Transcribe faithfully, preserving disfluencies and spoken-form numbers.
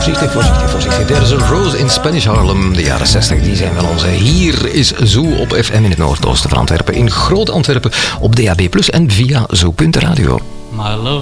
voorzichtig, voorzichtig, voorzichtig. There's a Rose in Spanish Harlem. De jaren zestig, die zijn wel onze. Hier is Zoo op F M in het noordoosten van Antwerpen. In Groot-Antwerpen op D A B plus, en via zoo punt radio. My love.